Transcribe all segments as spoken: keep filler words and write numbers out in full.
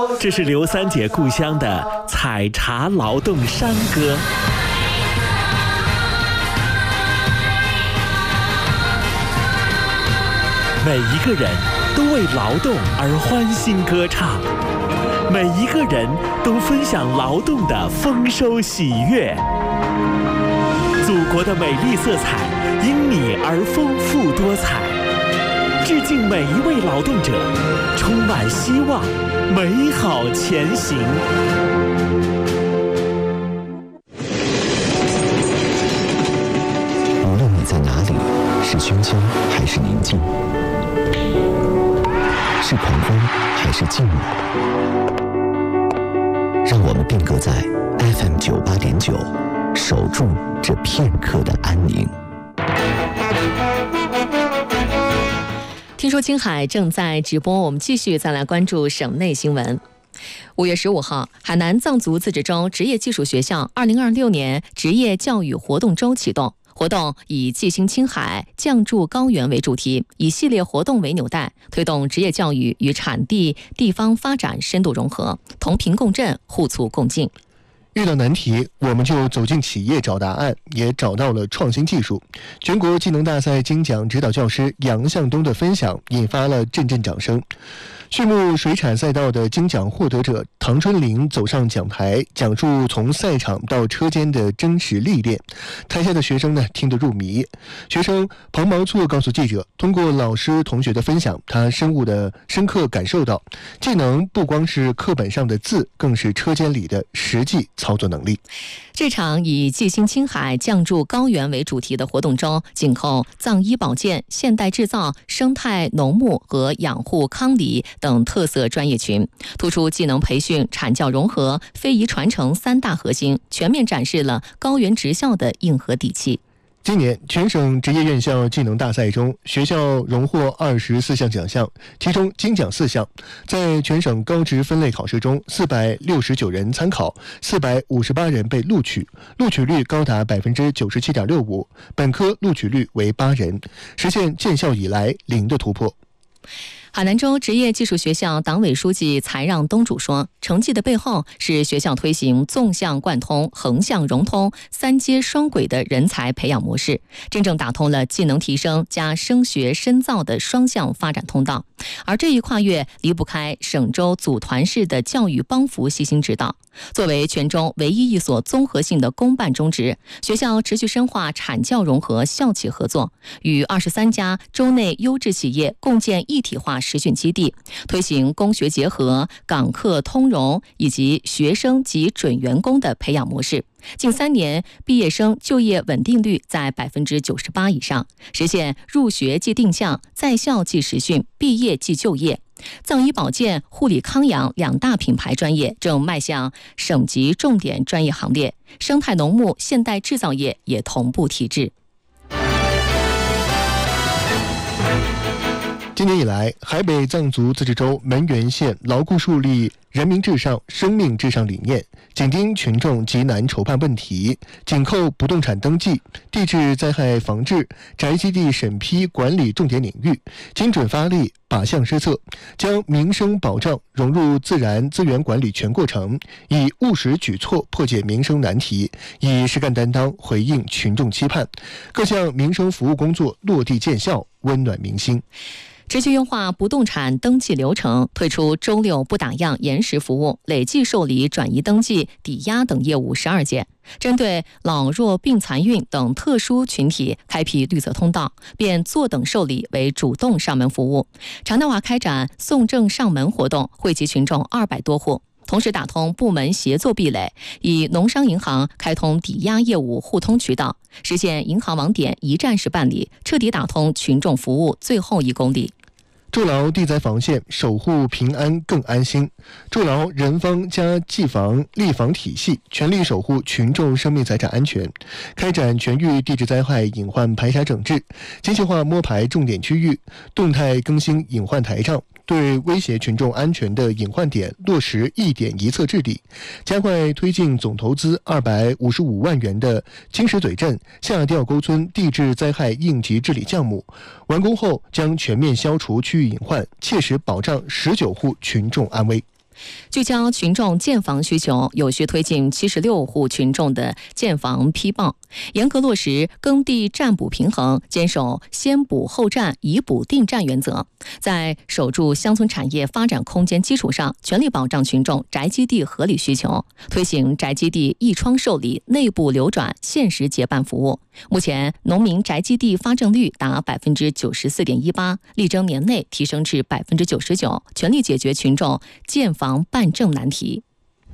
这是刘三姐故乡的采茶劳动山歌。每一个人都为劳动而欢欣歌唱，每一个人都分享劳动的丰收喜悦。祖国的美丽色彩因你而丰富多彩。致敬每一位劳动者，充满希望，美好前行。 无论你在哪里，是喧嚣还是宁静，是狂风还是静默，让我们定格在 F M 九八点九，守住这片刻的安宁。 听说青海正在直播，我们继续再来关注省内新闻。五月十五号，海南藏族自治州职业技术学校二零二六年职业教育活动周启动。活动以继兴青海、降筑高原为主题，以系列活动为纽带，推动职业教育与产地地方发展深度融合，同频共振，互促共进。 遇到难题，我们就走进企业找答案，也找到了创新技术。全国技能大赛金奖指导教师杨向东的分享引发了阵阵掌声。畜牧水产赛道的金奖获得者唐春林走上讲台，讲述从赛场到车间的真实历练。台下的学生呢，听得入迷。学生庞毛措告诉记者，通过老师同学的分享，他深悟的深刻感受到，技能不光是课本上的字，更是车间里的实际操作能力。 这场以继兴青海、降筑高原为主题的活动中，紧扣藏医保健、现代制造、生态农牧和养护康理等特色专业群，突出技能培训、产教融合、非遗传承三大核心，全面展示了高原职校的硬核底气。 今年全省职业院校技能大赛中，学校荣获二十四项奖项，其中金奖四项。在全省高职分类考试中，四百六十九人参考，四百五十八人被录取，录取率高达百分之九十七点六五，本科录取率为八人，实现建校以来零的突破。 海南州职业技术学校党委书记财让东主说，成绩的背后是学校推行纵向贯通、横向融通、三接双轨的人才培养模式，真正打通了技能提升加升学深造的双向发展通道。而这一跨越离不开省州组团式的教育帮扶细心指导。作为全州唯一一所综合性的公办中职，学校持续深化产教融合、校企合作，与二十三家州内优质企业共建一体化实训基地，推行工学结合、岗课通融以及学生及准员工的培养模式。近三年，毕业生就业稳定率在百分之九十八以上，实现入学即定向、在校即实训、毕业即就业。藏医保健、护理康养两大品牌专业正迈向省级重点专业行列，生态农牧、现代制造业也同步提质。 今年以来，海北藏族自治州门源县牢固树立人民至上、生命至上理念，紧盯群众急难筹办问题，紧扣不动产登记、地质灾害防治、宅基地审批管理重点领域，精准发力，靶向施策，将民生保障融入自然资源管理全过程，以务实举措破解民生难题，以实干担当回应群众期盼，各项民生服务工作落地见效，温暖民心。 持续优化不动产登记流程，推出周六不打烊延时服务，累计受理转移登记、抵押等业务十二件。针对老弱病残孕等特殊群体，开辟绿色通道，变坐等受理为主动上门服务。常德瓦开展送证上门活动，惠及群众二百多户。同时打通部门协作壁垒，以农商银行开通抵押业务互通渠道，实现银行网点一站式办理，彻底打通群众服务最后一公里。 筑牢地灾防线，守护平安更安心。筑牢人防加技防立防体系，全力守护群众生命财产安全。开展全域地质灾害隐患排查整治，精细化摸排重点区域，动态更新隐患台账。对威胁群众安全的隐患点落实一点一策治理，加快推进总投资二百五十五万元的金石嘴镇下吊沟村地质灾害应急治理项目，完工后将全面消除区域隐患，切实保障十九户群众安危。 聚焦群众建房需求，有序推进七十六户群众的建房批报，严格落实耕地占补平衡，坚守先补后占、以补定占原则，在守住乡村产业发展空间基础上，全力保障群众宅基地合理需求，推行宅基地一窗受理、内部流转、限时结办服务。目前，农民宅基地发证率达百分之九十四点一八，力争年内提升至百分之九十九，全力解决群众建房办证难题。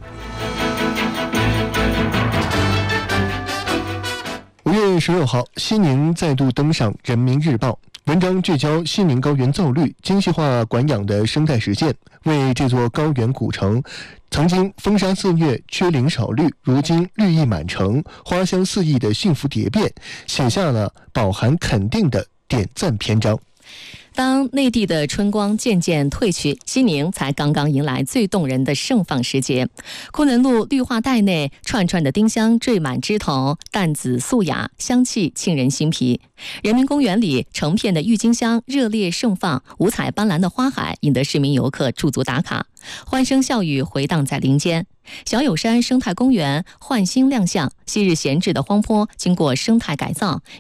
五月十六号，西宁再度登上人民日报。文章聚焦西宁高原造绿、精细化管养的生态实践，为这座高原古城曾经风沙肆虐、缺林少绿，如今绿意满城、花香四溢的幸福蝶变，写下了饱含肯定的点赞篇章。 当内地的春光渐渐褪去，西宁才刚刚迎来最动人的盛放时节。昆仑路绿化带内，串串的丁香缀满枝头，淡紫素雅，香气沁人心脾。人民公园里，成片的郁金香热烈盛放，五彩斑斓的花海引得市民游客驻足打卡，欢声笑语回荡在林间。小友山生态公园焕新亮相，昔日闲置的荒坡经过生态改造，